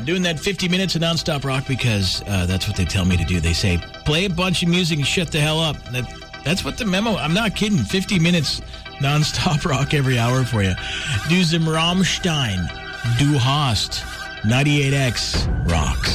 doing that 50 minutes of nonstop rock because that's what they tell me to do. They say, play a bunch of music and shut the hell up. That's what the memo, I'm not kidding, 50 minutes nonstop rock every hour for you. Do some Rammstein. Du hast 98X rocks.